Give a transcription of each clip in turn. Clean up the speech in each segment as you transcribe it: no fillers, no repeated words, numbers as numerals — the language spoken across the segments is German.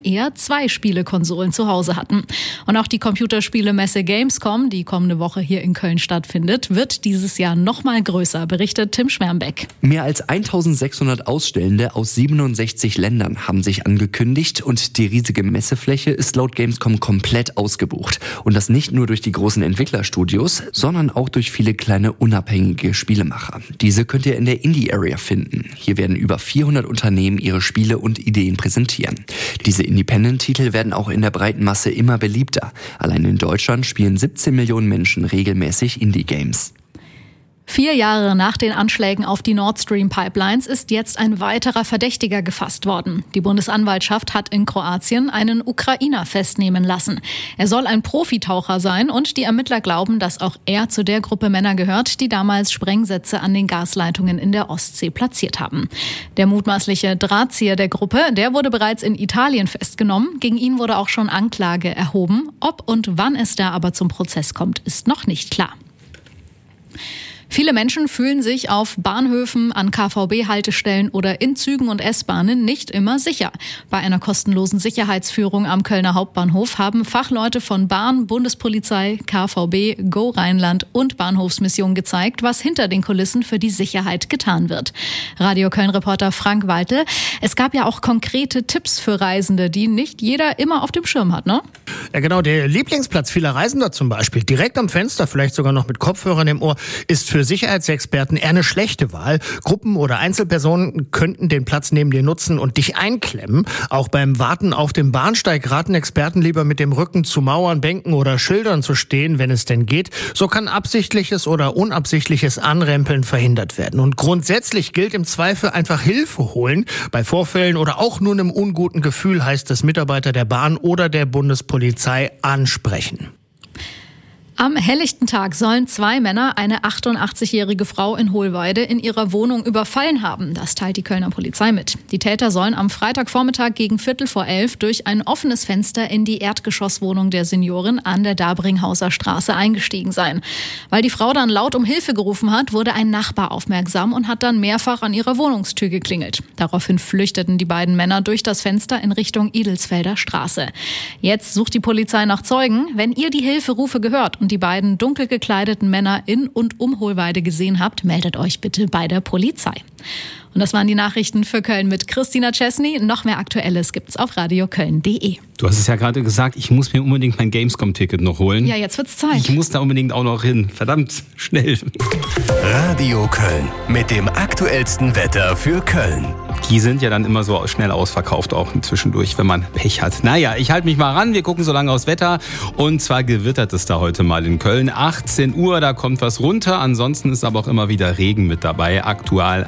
eher 2 Spielekonsolen zu Hause hatten. Und auch die Computerspielemesse Gamescom, die kommende Woche hier in Köln stattfindet, wird dieses Jahr noch mal größer, berichtet Tim Schwernbeck. Mehr als 1600 Ausstellende aus 67 Ländern haben sich angekündigt und die riesige Messefläche ist laut Gamescom komplett ausgebucht. Und das nicht nur durch die großen Entwicklerstudios, sondern auch durch viele kleine unabhängige Spielemacher. Diese könnt ihr in der Indie-Area finden. Hier werden über 400 Unternehmen ihre Spiele und Ideen präsentieren. Diese Independent-Titel werden auch in der breiten Masse immer beliebter. Allein in Deutschland spielen 17 Millionen Menschen regelmäßig Indie-Games. 4 Jahre nach den Anschlägen auf die Nord Stream Pipelines ist jetzt ein weiterer Verdächtiger gefasst worden. Die Bundesanwaltschaft hat in Kroatien einen Ukrainer festnehmen lassen. Er soll ein Profitaucher sein und die Ermittler glauben, dass auch er zu der Gruppe Männer gehört, die damals Sprengsätze an den Gasleitungen in der Ostsee platziert haben. Der mutmaßliche Drahtzieher der Gruppe, der wurde bereits in Italien festgenommen. Gegen ihn wurde auch schon Anklage erhoben. Ob und wann es da aber zum Prozess kommt, ist noch nicht klar. Viele Menschen fühlen sich auf Bahnhöfen, an KVB-Haltestellen oder in Zügen und S-Bahnen nicht immer sicher. Bei einer kostenlosen Sicherheitsführung am Kölner Hauptbahnhof haben Fachleute von Bahn, Bundespolizei, KVB, Go Rheinland und Bahnhofsmission gezeigt, was hinter den Kulissen für die Sicherheit getan wird. Radio Köln-Reporter Frank Waltel, es gab ja auch konkrete Tipps für Reisende, die nicht jeder immer auf dem Schirm hat, ne? Ja genau, der Lieblingsplatz vieler Reisender zum Beispiel, direkt am Fenster, vielleicht sogar noch mit Kopfhörern im Ohr, ist für Sicherheitsexperten eher eine schlechte Wahl. Gruppen oder Einzelpersonen könnten den Platz neben dir nutzen und dich einklemmen. Auch beim Warten auf dem Bahnsteig raten Experten lieber mit dem Rücken zu Mauern, Bänken oder Schildern zu stehen, wenn es denn geht. So kann absichtliches oder unabsichtliches Anrempeln verhindert werden. Und grundsätzlich gilt im Zweifel einfach Hilfe holen. Bei Vorfällen oder auch nur einem unguten Gefühl heißt es Mitarbeiter der Bahn oder der Bundespolizei ansprechen. Am helllichten Tag sollen 2 Männer eine 88-jährige Frau in Hohlweide in ihrer Wohnung überfallen haben. Das teilt die Kölner Polizei mit. Die Täter sollen am Freitagvormittag gegen 11:15 durch ein offenes Fenster in die Erdgeschosswohnung der Seniorin an der Dabringhauser Straße eingestiegen sein. Weil die Frau dann laut um Hilfe gerufen hat, wurde ein Nachbar aufmerksam und hat dann mehrfach an ihrer Wohnungstür geklingelt. Daraufhin flüchteten die beiden Männer durch das Fenster in Richtung Edelsfelder Straße. Jetzt sucht die Polizei nach Zeugen. Wenn ihr die Hilferufe gehört und die beiden dunkel gekleideten Männer in und um Hohlweide gesehen habt, meldet euch bitte bei der Polizei. Und das waren die Nachrichten für Köln mit Christina Chesney. Noch mehr Aktuelles gibt's auf radioköln.de. Du hast es ja gerade gesagt, ich muss mir unbedingt mein Gamescom-Ticket noch holen. Ja, jetzt wird's Zeit. Ich muss da unbedingt auch noch hin. Verdammt, schnell. Radio Köln mit dem aktuellsten Wetter für Köln. Die sind ja dann immer so schnell ausverkauft, auch zwischendurch, wenn man Pech hat. Naja, ich halte mich mal ran. Wir gucken so lange aufs Wetter. Und zwar gewittert es da heute mal in Köln. 18 Uhr, da kommt was runter. Ansonsten ist aber auch immer wieder Regen mit dabei. Aktuell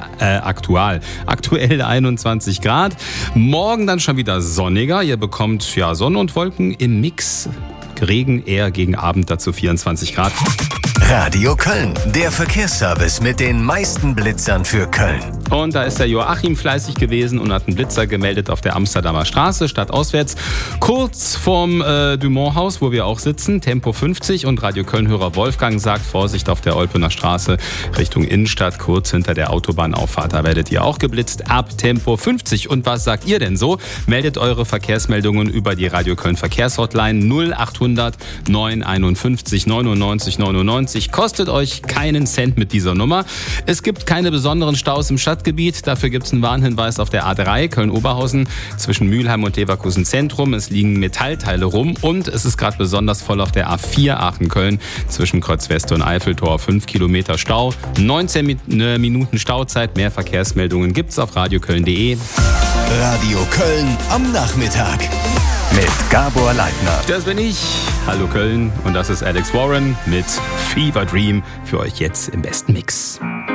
21 Grad. Morgen dann schon wieder sonniger. Ihr bekommt ja Sonne und Wolken im Mix. Regen eher gegen Abend, dazu 24 Grad. Radio Köln, der Verkehrsservice mit den meisten Blitzern für Köln. Und da ist der Joachim fleißig gewesen und hat einen Blitzer gemeldet auf der Amsterdamer Straße, stadtauswärts. Kurz vorm Dumont-Haus, wo wir auch sitzen, Tempo 50. Und Radio Köln-Hörer Wolfgang sagt, Vorsicht auf der Olpener Straße Richtung Innenstadt, kurz hinter der Autobahnauffahrt. Da werdet ihr auch geblitzt ab Tempo 50. Und was sagt ihr denn so? Meldet eure Verkehrsmeldungen über die Radio Köln Verkehrshotline 0800 951 99 99. Kostet euch keinen Cent mit dieser Nummer. Es gibt keine besonderen Staus im Stadtgebiet. Dafür gibt es einen Warnhinweis auf der A3 Köln-Oberhausen zwischen Mülheim und Leverkusen Zentrum. Es liegen Metallteile rum und es ist gerade besonders voll auf der A4 Aachen-Köln zwischen Kreuz-Weste und Eiffeltor. 5 Kilometer Stau, 19 Minuten Stauzeit. Mehr Verkehrsmeldungen gibt's auf radioköln.de. Radio Köln am Nachmittag mit Gabor Leitner. Das bin ich. Hallo Köln und das ist Alex Warren mit Fever Dream für euch jetzt im besten Mix.